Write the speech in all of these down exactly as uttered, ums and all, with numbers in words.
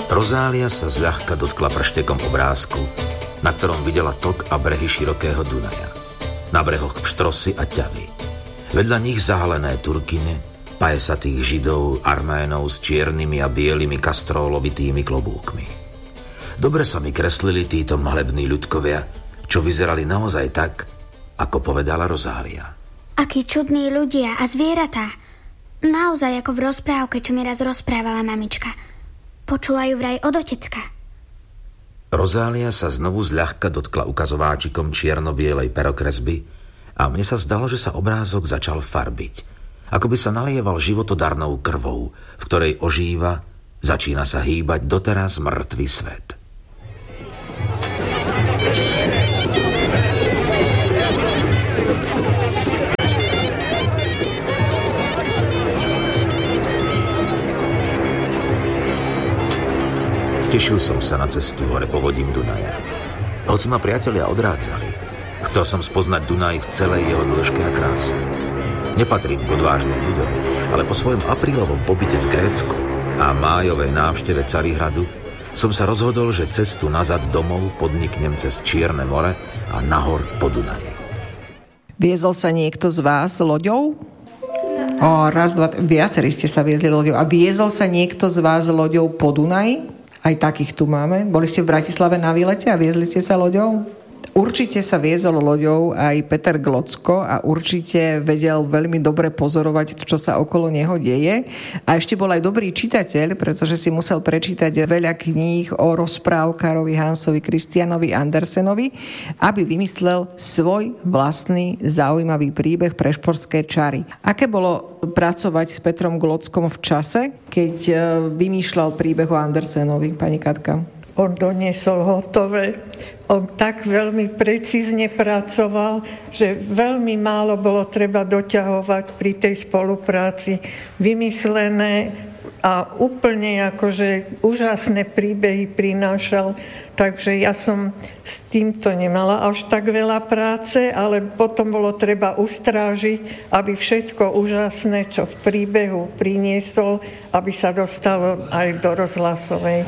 Rozália sa zľahka dotkla prštekom obrázku, na ktorom videla tok a brehy širokého Dunaja. Na brehoch pštrosy a ťavy. Vedľa nich zahalené turkine, pajsatých židov, arménov s čiernymi a bielými kastrólovitými klobúkmi. Dobre sa mi kreslili títo malební ľudkovia, čo vyzerali naozaj tak, ako povedala Rozália. Akí čudní ľudia a zvieratá. Naozaj ako v rozprávke, čo mi raz rozprávala mamička. Počula ju vraj od otecka. Rozália sa znovu zľahka dotkla ukazováčikom čierno-bielej perokresby a mne sa zdalo, že sa obrázok začal farbiť. Ako by sa nalieval životodarnou krvou, v ktorej ožíva, začína sa hýbať doteraz mŕtvý svet. Tešil som sa na cestu hore povodím Dunaja. Hoci ma priatelia odrádzali, chcel som spoznať Dunaj v celej jeho dĺžke a kráse. Nepatrím k odvážnym ľuďom, ale po svojom aprílovom pobyte v Grécku a májovej návšteve Carihradu som sa rozhodol, že cestu nazad domov podniknem cez Čierne more a nahor po Dunaji. Viezol sa niekto z vás loďou? O, raz, dva, viacerí ste sa viezli loďou. A viezol sa niekto z vás loďou po Dunaji? Aj takých tu máme. Boli ste v Bratislave na výlete a viezli ste sa loďou? Určite sa viezol loďou aj Peter Glocko a určite vedel veľmi dobre pozorovať to, čo sa okolo neho deje. A ešte bol aj dobrý čitateľ, pretože si musel prečítať veľa kníh o rozprávkarovi Hansovi Christianovi Andersenovi, aby vymyslel svoj vlastný zaujímavý príbeh pre športské čary. Aké bolo pracovať s Petrom Glockom v čase, keď vymýšľal príbeh o Andersenovi, pani Katka? On doniesol hotové. On tak veľmi precízne pracoval, že veľmi málo bolo treba doťahovať pri tej spolupráci. Vymyslené a úplne akože úžasné príbehy prinášal. Takže ja som s týmto nemala až tak veľa práce, ale potom bolo treba ustrážiť, aby všetko úžasné, čo v príbehu priniesol, aby sa dostalo aj do rozhlasovej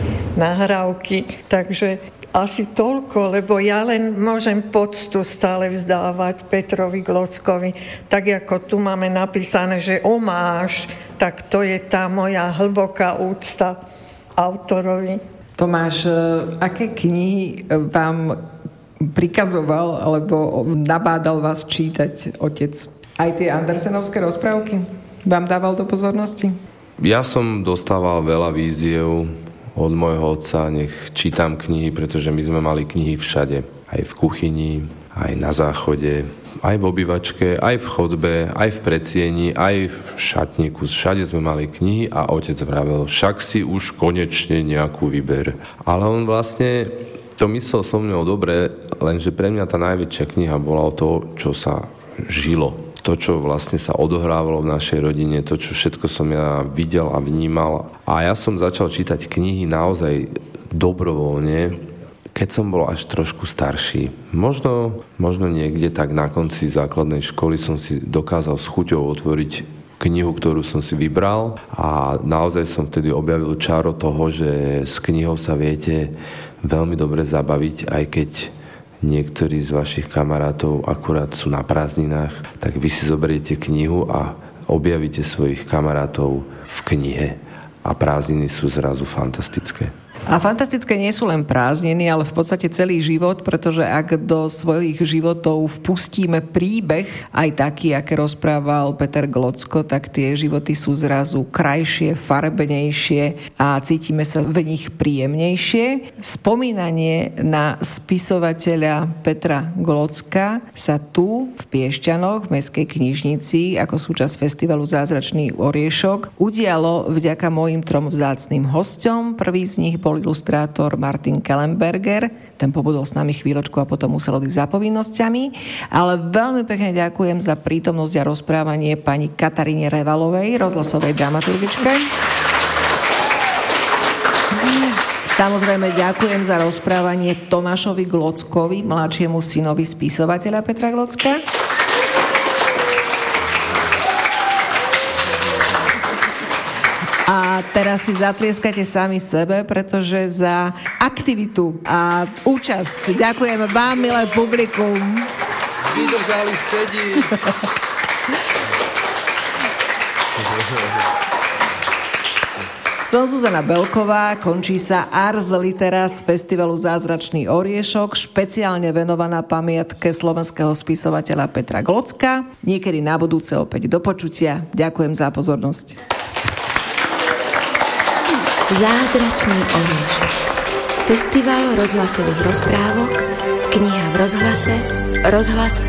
nahrávky. Takže asi toľko, lebo ja len môžem poctu stále vzdávať Petrovi Glockovi. Tak ako tu máme napísané, že omáš, tak to je tá moja hlboká úcta autorovi. Tomáš, aké knihy vám prikazoval alebo nabádal vás čítať otec? Aj tie Andersenovské rozprávky vám dával do pozornosti? Ja som dostával veľa víziev od môjho otca, nech čítam knihy, pretože my sme mali knihy všade. Aj v kuchyni, aj na záchode, aj v obývačke, aj v chodbe, aj v predsieni, aj v šatníku. Všade sme mali knihy a otec vravel, však si už konečne nejakú vyber. Ale on vlastne to myslel so mnou dobre, lenže pre mňa tá najväčšia kniha bola o to, čo sa žilo. To, čo vlastne sa odohrávalo v našej rodine, to, čo všetko som ja videl a vnímal. A ja som začal čítať knihy naozaj dobrovoľne, keď som bol až trošku starší. Možno, možno niekde tak na konci základnej školy som si dokázal s chuťou otvoriť knihu, ktorú som si vybral a naozaj som vtedy objavil čaro toho, že s knihou sa viete veľmi dobre zabaviť, aj keď niektorí z vašich kamarátov akurát sú na prázdninách, tak vy si zoberiete knihu a objavíte svojich kamarátov v knihe a prázdniny sú zrazu fantastické. A fantastické nie sú len prázdniny, ale v podstate celý život, pretože ak do svojich životov vpustíme príbeh, aj taký, aké rozprával Peter Glocko, tak tie životy sú zrazu krajšie, farebnejšie a cítime sa v nich príjemnejšie. Spomínanie na spisovateľa Petra Glocka sa tu v Piešťanoch, v Mestskej knižnici, ako súčasť festivalu Zázračný oriešok, udialo vďaka mojim trom vzácnym hosťom. Prvý z nich bol ilustrátor Martin Kellenberger. Ten pobudol s nami chvíľočku a potom musel odísť za povinnosťami. Ale veľmi pekne ďakujem za prítomnosť a rozprávanie pani Kataríne Revalovej, rozhlasovej dramaturgičke. Samozrejme ďakujem za rozprávanie Tomášovi Glockovi, mladšiemu synovi spisovateľa Petra Glocka. A teraz si zatlieskate sami sebe, pretože za aktivitu a účasť ďakujeme vám, milé publikum. Vydržali sedí. Som Zuzana Belková, končí sa Ars Litera z festivalu Zázračný oriešok, špeciálne venovaná pamiatke slovenského spisovateľa Petra Glocka. Niekedy na budúce opäť do počutia. Ďakujem za pozornosť. Zázračný oriešok. Festival rozhlasových rozprávok, kniha v rozhlase, rozhlas v